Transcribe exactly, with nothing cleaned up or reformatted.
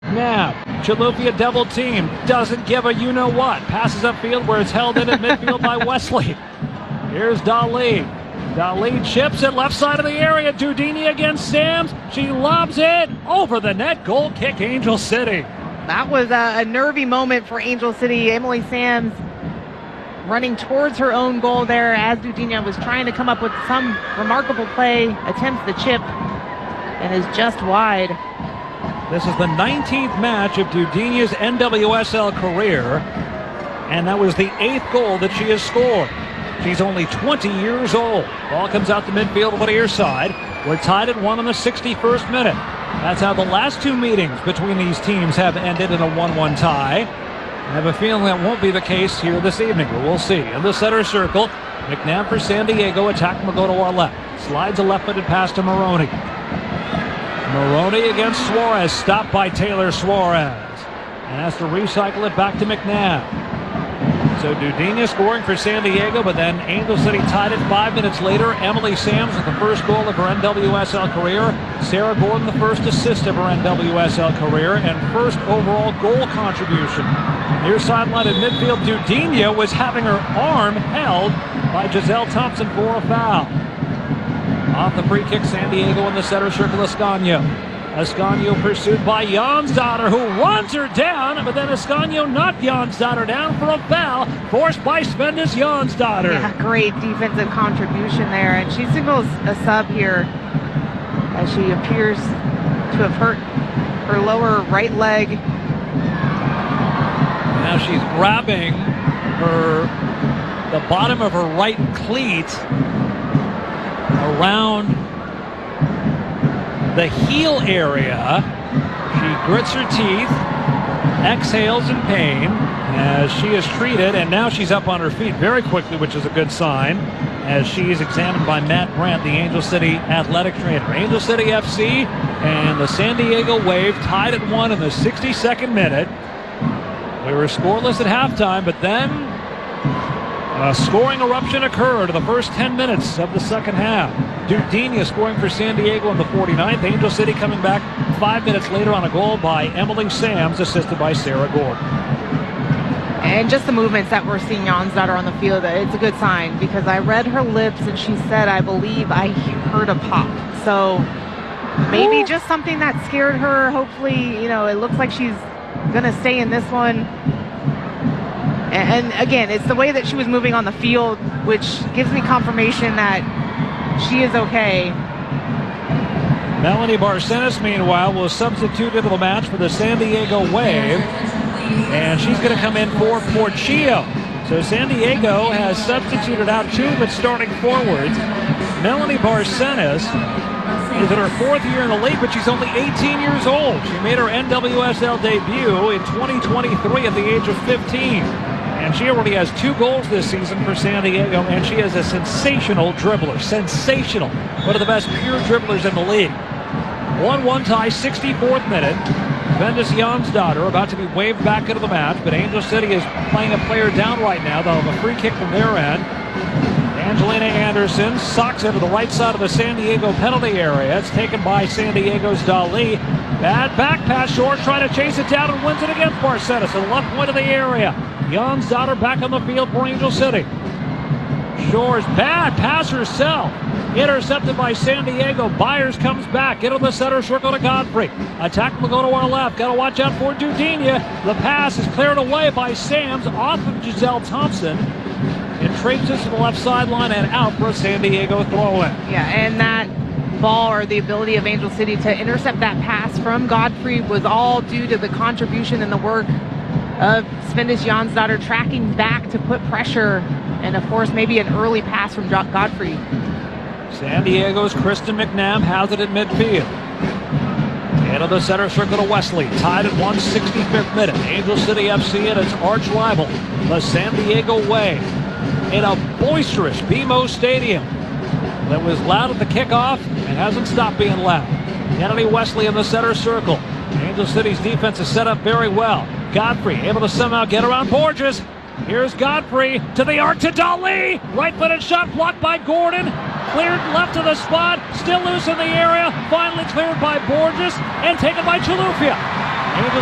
McNabb. Chilufya double team. Doesn't give a you-know-what. Passes upfield where it's held in at midfield by Wesley. Here's Dali. Dali chips it left side of the area. Dudini against Sams. She lobs it over the net. Goal kick, Angel City. That was a, a nervy moment for Angel City. Emily Sams running towards her own goal there as Dudini was trying to come up with some remarkable play, attempts the chip, and is just wide. This is the nineteenth match of Dudini's N W S L career, and that was the eighth goal that she has scored. She's only twenty years old. Ball comes out the midfield over the near side. We're tied at one in the sixty-first minute. That's how the last two meetings between these teams have ended in a one one tie. I have a feeling that won't be the case here this evening, but we'll see. In the center circle, McNabb for San Diego. Attack will go to our left. Slides a left-footed pass to Maroney. Maroney against Suarez, stopped by Taylor Suarez, and has to recycle it back to McNabb. So Dudini scoring for San Diego, but then Angel City tied it five minutes later. Emily Sams with the first goal of her N W S L career. Sarah Gordon the first assist of her N W S L career and first overall goal contribution. Near sideline in midfield, Dudini was having her arm held by Giselle Thompson for a foul. Off the free kick, San Diego in the center circle, Ascanio. Ascanio pursued by Jonsdottir, who runs her down, but then Ascanio knocked Jonsdottir down for a foul, forced by Svendis Jonsdottir. Yeah, great defensive contribution there, and she signals a sub here as she appears to have hurt her lower right leg. Now she's grabbing her, the bottom of her right cleat around the heel area. She grits her teeth, exhales in pain as she is treated, and now she's up on her feet very quickly, which is a good sign, as she is examined by Matt Brandt, the Angel City athletic trainer. Angel City F C and the San Diego Wave tied at one in the sixty-second minute. We were scoreless at halftime, but then a scoring eruption occurred in the first ten minutes of the second half. Dudini scoring for San Diego in the forty-ninth. Angel City coming back five minutes later on a goal by Emily Sams, assisted by Sarah Gordon. And just the movements that we're seeing Jonsdottir on the field, it's a good sign, because I read her lips and she said, I believe I heard a pop. So maybe just something that scared her. Hopefully, you know, it looks like she's going to stay in this one. And again, it's the way that she was moving on the field, which gives me confirmation that she is okay. Melanie Barcenas, meanwhile, was substituted into the match for the San Diego Wave, and she's going to come in for Porchio. So San Diego has substituted out two of its starting forwards. Melanie Barcenas is in her fourth year in the league, but she's only eighteen years old. She made her N W S L debut in twenty twenty-three at the age of fifteen. And she already has two goals this season for San Diego, and she is a sensational dribbler. Sensational. One of the best pure dribblers in the league. one one tie, sixty-fourth minute. Svendis Jonsdottir about to be waved back into the match, but Angel City is playing a player down right now. They'll have a free kick from their end. Angelina Anderson socks it to the right side of the San Diego penalty area. It's taken by San Diego's Dali. Bad back pass. Shores trying to chase it down and wins it against Barcenas at the left point of the area. Jonsdottir back on the field for Angel City. Shores, bad pass herself. Intercepted by San Diego. Byers comes back into the center circle to Godfrey. Attack will go to our left. Got to watch out for Dudini. The pass is cleared away by Sams off of Giselle Thompson. It traces to the left sideline and out for a San Diego throw-in. Yeah, and that ball, or the ability of Angel City to intercept that pass from Godfrey, was all due to the contribution and the work of Svendis Jonsdottir tracking back to put pressure, and of course maybe an early pass from Godfrey. San Diego's Kristen McNabb has it at midfield. Into the center circle to Wesley. Tied at one sixty-fifth minute. Angel City F C and its arch rival, the San Diego Wave, in a boisterous B M O Stadium that was loud at the kickoff and hasn't stopped being loud. Kennedy Wesley in the center circle. Angel City's defense is set up very well. Godfrey able to somehow get around Borges. Here's Godfrey to the arc to Dali. Right-footed shot blocked by Gordon. Cleared left of the spot. Still loose in the area. Finally cleared by Borges and taken by Chilufya. Angel